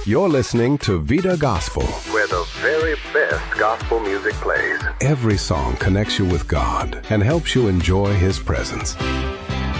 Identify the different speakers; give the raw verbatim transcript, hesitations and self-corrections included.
Speaker 1: You're listening to Vida Gospel,
Speaker 2: where the very best gospel music plays.
Speaker 1: Every song connects you with God and helps you enjoy His presence.